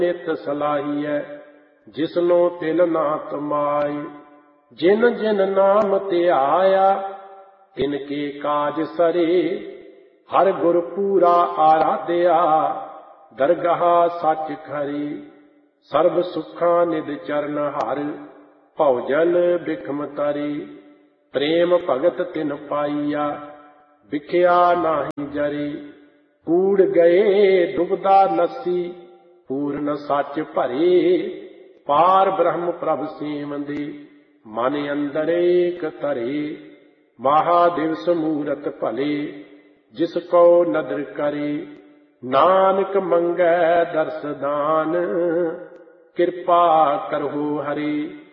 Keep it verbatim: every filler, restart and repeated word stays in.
ਨਿਤ ਸਲਾਹੀਐ ਜਿਸਨੋ ਤਿਲ ਨਾ ਤਮਾਈ। ਜਿਨ ਜਿਨ ਨਾਮ ਧਿਆਇਆ ਤਿਨ ਕੇ ਕਾਜ ਸਰੇ। ਹਰ ਗੁਰ ਪੂਰਾ ਆਰਾਧਿਆ ਦਰਗਾਹ ਸੱਚ ਖਰੀ। ਸਰਬ ਸੁਖਾਂ ਨਿਦ ਚਰਨ ਹਰ ਭਉ ਜਲ ਬਿਖਮ ਤਰੀ। ਪ੍ਰੇਮ ਭਗਤ ਤਿਨ ਪਾਈਆ ਵਿਖਿਆ ਨਾਹੀ ਜਰੀ। ਕੂੜ ਗਏ ਡੁਬਦਾ ਨਸੀ ਪੂਰਨ ਸੱਚ ਭਰੇ। ਪਾਰ ਬ੍ਰਹਮ ਪ੍ਰਭ ਸੇਵੰਦੇ ਮਨ ਅੰਦਰ ਏਕ ਧਰੇ। ਮਹਾਦਿਵਸ ਮੂਰਤ ਭਲੇ ਜਿਸ ਕੋ ਨਦਰ ਕਰੇ। ਨਾਨਕ ਮੰਗੈ ਦਰਸ ਦਾਨ ਕਿਰਪਾ ਕਰਹੁ ਹਰੀ।